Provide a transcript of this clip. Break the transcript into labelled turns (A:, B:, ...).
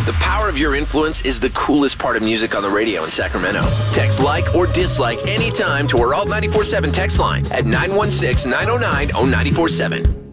A: The power of your influence is the coolest part of music on the radio in Sacramento. Text like or dislike anytime to our Alt 94.7 text line at 916-909-0947.